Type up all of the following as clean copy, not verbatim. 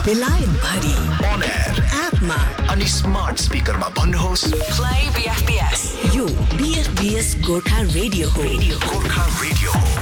बेलायत भरि on air एपमा अनि स्मार्ट स्पिकरमा भन्नुहोस् प्ले बीएफबीएस यो बीएफबीएस गोर्खा रेडियो हो गोर्खा रेडियो हो।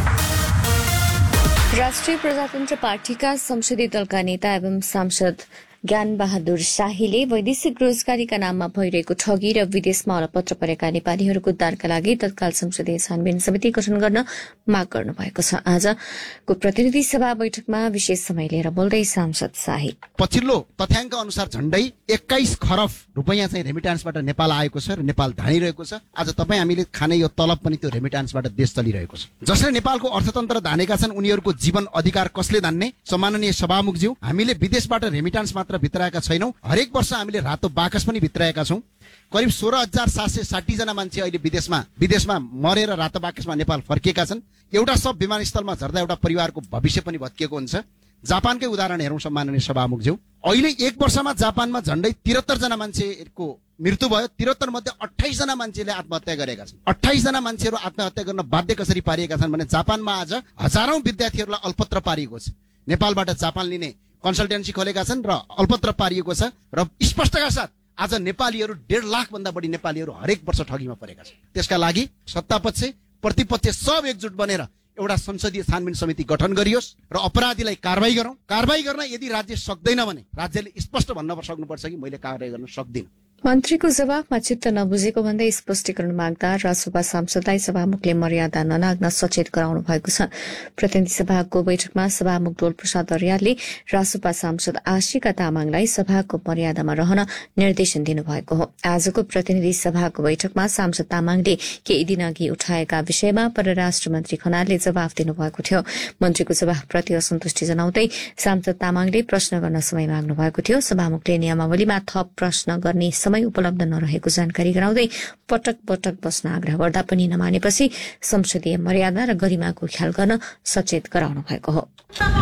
राष्ट्रिय प्रजातन्त्र पार्टीका संसदीय दलका नेता एवं सांसद ज्ञान बहादुर शाहीले वैदेशिक रोजगारीका नाममा भइरहेको ठगी र विदेशमा अलपत्र परेका नेपालीहरूको उद्धारका लागि तत्काल संसदीय छानबिन समिति गठन गर्न माग गर्नुभएको छ। आजको प्रतिनिधि सभा बैठकमा विशेष समय लिएर बोल्दै सांसद शाही पछिल्लो तथ्याङ्क अनुसार झण्डै 21 खरब रुपैयाँ चाहिँ रेमिटान्सबाट नेपाल आएको छ र नेपाल धानिरहेको छ। आज तपाईँ हामीले खाने यो तलब पनि त्यो रेमिटान्सबाट देश चलिरहेको छ। जसले नेपालको अर्थतन्त्र धानेका छन् उनीहरूको जीवन अधिकार कसले धान्ने? सम्माननीय सभामुखज्यू, हामीले विदेशबाट रेमिटान्स मात्र भित्राएका छैनौं, हरेक वर्ष हामीले रातो बाकस पनि भित्राएका छौं। करिब 16,760 जना मान्छे अहिले विदेशमा मरेर रातो बाकसमा नेपाल फर्किएका छन्। एउटा सब विमानस्थलमा झर्दा एउटा परिवारको भविष्य पनि भत्किएको हुन्छ। जापानकै उदाहरण हेरौं सम्माननीय सभामुखज्यू, अहिले एक वर्षमा जापानमा झण्डै 73 जना मान्छेको मृत्यु भयो। 73 मध्ये 28 जना मान्छेले आत्महत्या गरेका छन्। 28 जना मान्छेहरू आत्महत्या गर्न बाध्य कसरी पारिएका छन् भने जापानमा आज हजारौं विद्यार्थीहरूलाई अल्पत्र पारिएको छ। नेपालबाट जापान लिने कन्सल्टेन्सी खोलेका छन् र अल्पत्र पारिएको छ र स्पष्टका साथ आज नेपालीहरू 1.5 लाख भन्दा बढी नेपालीहरू हरेक वर्ष ठगीमा परेका छन्। त्यसका लागि सत्तापक्ष प्रतिपक्ष सब एकजुट बनेर एउटा संसदीय छानबिन समिति गठन गरियोस् र अपराधीलाई कारबाही गरौं। कारबाही गर्न यदि राज्य सक्दैन भने राज्यले स्पष्ट भन्न सक्नुपर्छ कि मैले कारबाही गर्न सक्दिन। मन्त्रीको जवाफमा चित्त नबुझेको भन्दै स्पष्टीकरण माग्दा रासोपा सांसदलाई सभामुखले मर्यादा ननाग्न सचेत गराउनु भएको छ। प्रतिनिधि सभाको बैठकमा सभामुख डोल प्रसाद अर्यालले रासोपा सांसद आशिका तामाङलाई सभाको मर्यादामा रहन निर्देशन दिनुभएको हो। आजको प्रतिनिधि सभाको बैठकमा सांसद तामाङले केही दिन अघि उठाएका विषयमा परराष्ट्र मन्त्री खनालले जवाफ दिनुभएको थियो। मन्त्रीको जवाफप्रति असन्तुष्टि जनाउँदै सांसद तामाङले प्रश्न गर्न समय माग्नु भएको थियो। सभामुखले नियमावलीमा थप प्रश्न गर्ने समय उपलब्ध नरहेको जानकारी गराउँदै पटक पटक बस्न आग्रह गर्दा पनि नमानेपछि संसदीय मर्यादा र गरिमाको ख्याल गर्न सचेत गराउनु भएको हो।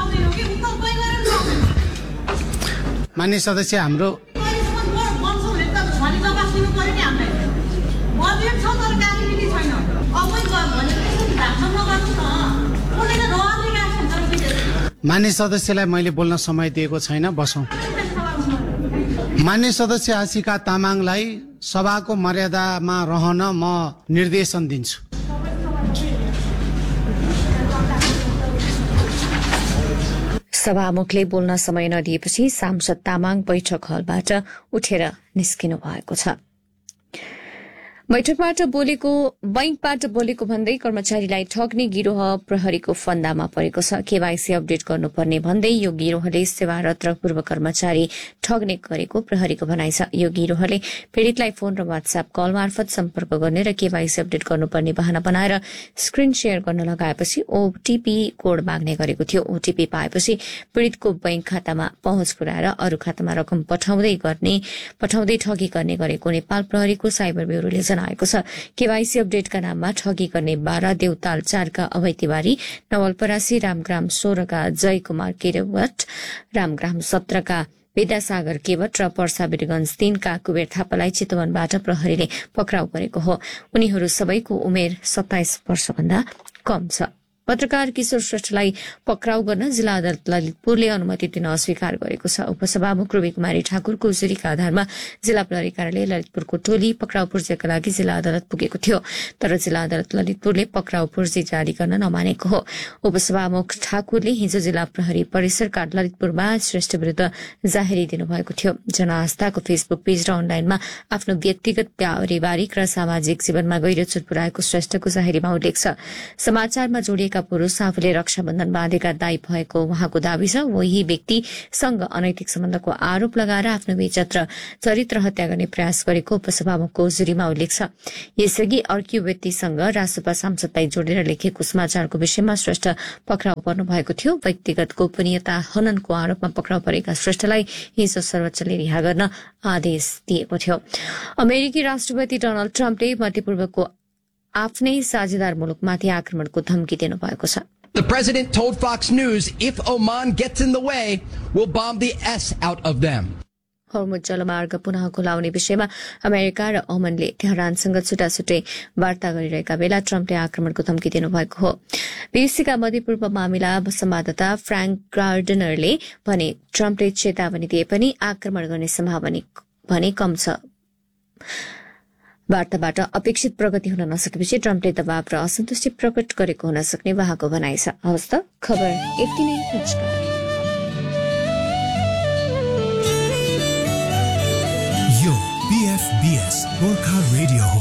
मान्य सदस्य, हाम्रो मान्य सदस्यलाई मैले बोल्न समय दिएको छैन, बसौं। मान्य सदस्य आशिका तामाङलाई सभाको मर्यादामा रहन म निर्देशन दिन्छु। सभामुखले बोल्न समय नदिएपछि सांसद तामाङ बैठक हलबाट उठेर निस्किनु भएको छ। बैठकबाट बोलेको भन्दै कर्मचारीलाई ठग्ने गिरोह प्रहरीको फन्दामा परेको छ। केवाईसी अपडेट गर्नुपर्ने भन्दै यो गिरोहले सेवारत र पूर्व कर्मचारी ठग्ने गरेको प्रहरीको भनाइ छ। यो गिरोहले पीड़ितलाई फोन र व्हाट्सएप कल मार्फत सम्पर्क गर्ने र केवाईसी अपडेट गर्नुपर्ने बहाना बनाएर स्क्रिन शेयर गर्न लगाएपछि ओटीपी कोड माग्ने गरेको थियो। ओटीपी पाएपछि पीड़ितको बैंक खातामा पहुँच पुर्याएर अरू खातामा रकम पठाउँदै ठगी गर्ने गरेको नेपाल प्रहरीको साइबर ब्यूरोले आएको छ। केवाईसी अपडेटका नाममा ठगी गर्ने 12 देउताल 4 का अभय तिवारी, नवलपरासी रामग्राम 16 का जय कुमार केवट, रामग्राम 17 का विद्यासागर केवट र पर्सा वीरगंज 3 का कुबेर थापालाई चितवनबाट प्रहरीले पक्राउ गरेको हो। उनीहरू सबैको उमेर 27 वर्षभन्दा कम छ। पत्रकार किशोर श्रेष्ठलाई पक्राउ गर्न जिल्ला अदालत ललितपुरले अनुमति दिन अस्वीकार गरेको छ। उपसभामुख रूबी कुमारी ठाकुरको उजुरीका आधारमा जिल्ला प्रहरी कार्यालय ललितपुरको टोली पक्राउ पूर्जीका लागि जिल्ला अदालत पुगेको थियो, तर जिल्ला अदालत ललितपुरले पक्राउ पूर्जी जारी गर्न नमानेको हो। उपसभामुख ठाकुरले हिजो जिल्ला प्रहरी परिसरका ललितपुरमा श्रेष्ठ विरूद्ध जाहेरी दिनुभएको थियो। जनआस्थाको फेसबुक पेज र अनलाइनमा आफ्नो व्यक्तिगत पारिवारिक र सामाजिक जीवनमा गहिरो चोट पुर्याएको श्रेष्ठको जाहेरीमा उल्लेख छ। समाचारमा जोडिएका पुरूष आफूले रक्षाबन्धन बाँधेका दाई भएको उहाँको दावी छ। वही व्यक्तिसँग अनैतिक सम्बन्धको आरोप लगाएर आफ्नो बेइज्जत र चरित्र हत्या गर्ने प्रयास गरेको उपसभामुखको उजुरीमा उल्लेख छ। यसअघि अर्को व्यक्तिसँग रासोपा सांसदलाई जोडेर लेखेको समाचारको विषयमा श्रेष्ठ पक्राउ पर्नु भएको थियो। व्यक्तिगत गोपनीयता हननको आरोपमा पक्राउ परेका श्रेष्ठलाई हिजो सर्वोच्चले रिहा गर्न आदेश दिएको थियो। अमेरिकी राष्ट्रपति डोनाल्ड ट्रम्पले मध्यपूर्वको आफ्नै साझेदार मुलुकमाथि आक्रमणको धम्की दिनुभएको छ। The president told Fox News if Oman gets in the way, we'll bomb the S out of them. हर्मुज जलमार्ग पुनः खुलाउने विषयमा अमेरिका र ओमनले तेहरानसँग छुट्टाछुट्टै वार्ता गरिरहेका बेला ट्रम्पले आक्रमणको धम्की दिनुभएको हो। बीबीसीका मध्यपूर्व मामिला संवाददाता फ्राङ्क गार्डनरले भने ट्रम्पले चेतावनी दिए पनि आक्रमण गर्ने सम्भावना भने कम छ। वार्ताबाट अपेक्षित प्रगति हुन नसकेपछि ट्रम्पले दबाव र असन्तुष्टि प्रकट गरेको हुन सक्ने उहाँको भनाइ छ। हवस् त खबर यति नै। नमस्कार। यो BFBS गोर्खा रेडियो हो।